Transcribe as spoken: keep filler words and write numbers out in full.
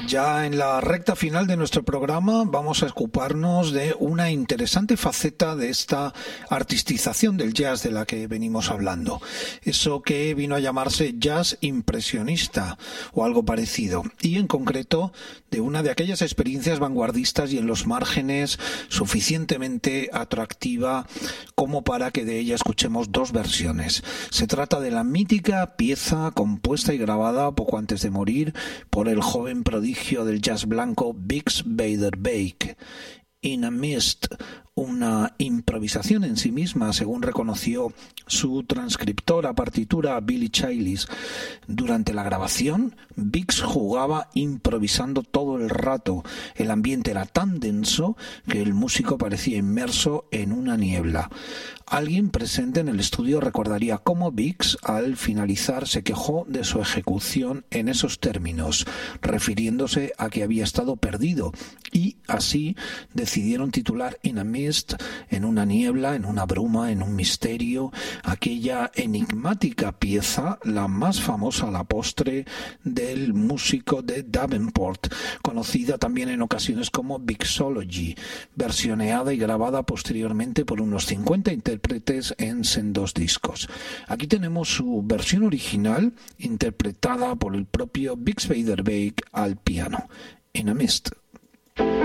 Ya en la recta final de nuestro programa vamos a ocuparnos de una interesante faceta de esta artistización del jazz de la que venimos hablando. Eso que vino a llamarse jazz impresionista o algo parecido. Y en concreto de una de aquellas experiencias vanguardistas y en los márgenes suficientemente atractiva como para que de ella escuchemos dos versiones. Se trata de la mítica pieza compuesta y grabada poco antes de morir por el joven prodigio del jazz blanco Bix Beiderbecke, In a Mist, una improvisación en sí misma, según reconoció su transcriptora partitura Billy Childs. Durante la grabación, Bix jugaba improvisando todo el rato. El ambiente era tan denso que el músico parecía inmerso en una niebla. Alguien presente en el estudio recordaría cómo Bix, al finalizar, se quejó de su ejecución en esos términos, refiriéndose a que había estado perdido, y así decidieron titular In a Mist, en una niebla, en una bruma, en un misterio, aquella enigmática pieza, la más famosa a la postre del músico de Davenport, conocida también en ocasiones como Bixology, versioneada y grabada posteriormente por unos cincuenta intérpretes en sendos discos. Aquí tenemos su versión original, interpretada por el propio Bix Beiderbecke al piano, In a Mist.